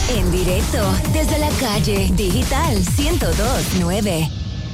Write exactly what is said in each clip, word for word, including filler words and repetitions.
En directo desde la calle Digital ciento dos punto nueve.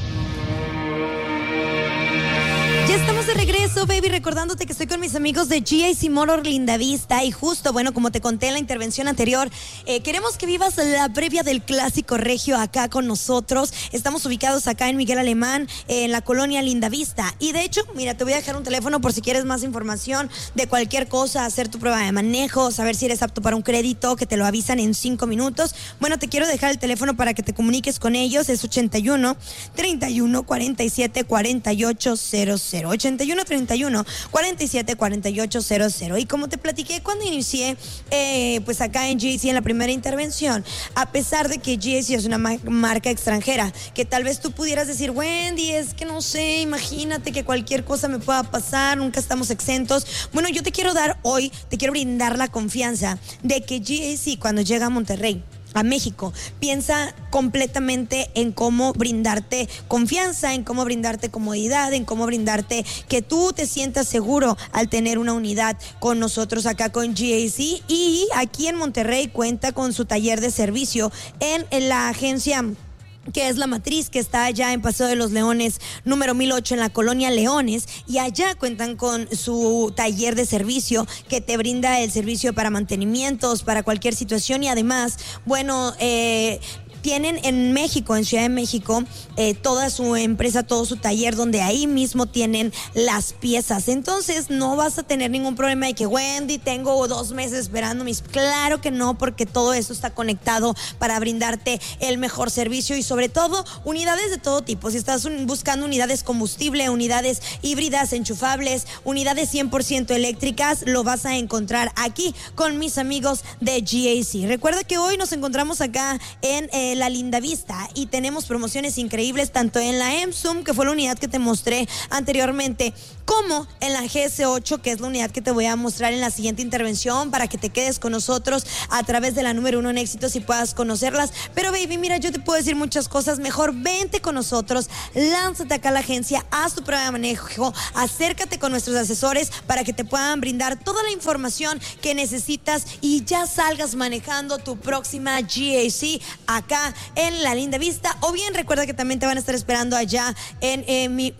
Ya estamos de regreso, baby, recordándote que estoy con mis amigos de G A C Motor Lindavista y justo, bueno, como te conté en la intervención anterior, eh, queremos que vivas la previa del Clásico Regio acá con nosotros. Estamos ubicados acá en Miguel Alemán, eh, en la colonia Lindavista. Y de hecho, mira, te voy a dejar un teléfono por si quieres más información de cualquier cosa, hacer tu prueba de manejo, saber si eres apto para un crédito, que te lo avisan en cinco minutos. Bueno, te quiero dejar el teléfono para que te comuniques con ellos. Es ochenta y uno, treinta y uno, cuarenta y siete, cuarenta y ocho cero cero. ochenta y uno, treinta y uno, cuarenta y siete, cuarenta y ocho cero cero. Y como te platiqué cuando inicié, eh, pues acá en G A C en la primera intervención, a pesar de que G A C es una ma- marca extranjera, que tal vez tú pudieras decir, Wendy, es que no sé, imagínate que cualquier cosa me pueda pasar, nunca estamos exentos. Bueno, yo te quiero dar hoy, te quiero brindar la confianza de que G A C cuando llega a Monterrey, a México, piensa completamente en cómo brindarte confianza, en cómo brindarte comodidad, en cómo brindarte que tú te sientas seguro al tener una unidad con nosotros acá con G A C. Y aquí en Monterrey cuenta con su taller de servicio en, en la agencia que es La Matriz, que está allá en Paseo de los Leones, número mil ocho, en la colonia Leones, y allá cuentan con su taller de servicio que te brinda el servicio para mantenimientos, para cualquier situación, y además, bueno, eh... tienen en México, en Ciudad de México, eh, toda su empresa, todo su taller, donde ahí mismo tienen las piezas. Entonces, no vas a tener ningún problema de que, Wendy, tengo dos meses esperando mis... Claro que no, porque todo eso está conectado para brindarte el mejor servicio y, sobre todo, unidades de todo tipo. Si estás un, buscando unidades combustible, unidades híbridas, enchufables, unidades cien por ciento eléctricas, lo vas a encontrar aquí con mis amigos de G A C. Recuerda que hoy nos encontramos acá en... Eh, la Lindavista y tenemos promociones increíbles tanto en la M S U M, que fue la unidad que te mostré anteriormente, como en la G S ocho, que es la unidad que te voy a mostrar en la siguiente intervención, para que te quedes con nosotros a través de la número uno en éxitos y puedas conocerlas. Pero baby, mira, yo te puedo decir muchas cosas. Mejor vente con nosotros, lánzate acá a la agencia, haz tu prueba de manejo, acércate con nuestros asesores para que te puedan brindar toda la información que necesitas y ya salgas manejando tu próxima G A C acá en la Lindavista. O bien recuerda que también te van a estar esperando allá en, en, mi,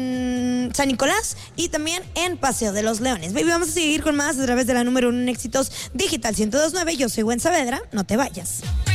en San Nicolás y también en Paseo de los Leones. Baby, vamos a seguir con más a través de la número uno en éxitos Digital ciento dos punto nueve. Yo soy Gwen Saavedra, no te vayas.